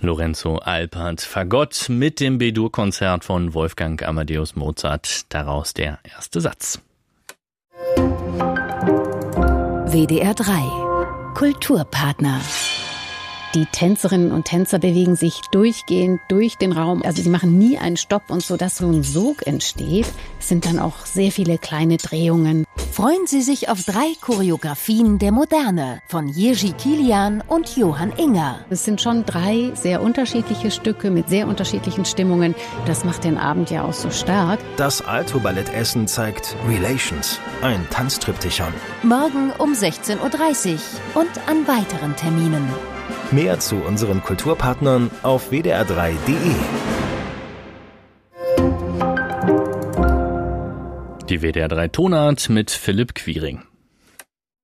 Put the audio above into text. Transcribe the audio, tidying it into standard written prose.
Lorenzo Alpert Fagott mit dem B-Dur-Konzert von Wolfgang Amadeus Mozart. Daraus der erste Satz. WDR 3 Kulturpartner. Die Tänzerinnen und Tänzer bewegen sich durchgehend durch den Raum. Also sie machen nie einen Stopp und so, dass so ein Sog entsteht, sind dann auch sehr viele kleine Drehungen. Freuen Sie sich auf 3 Choreografien der Moderne von Jiří Kilian und Johann Inger. Es sind schon 3 sehr unterschiedliche Stücke mit sehr unterschiedlichen Stimmungen. Das macht den Abend ja auch so stark. Das Alto-Ballett Essen zeigt Relations, ein Tanztriptychon. Morgen um 16:30 Uhr und an weiteren Terminen. Mehr zu unseren Kulturpartnern auf wdr3.de. Die WDR 3 Tonart mit Philipp Quiring.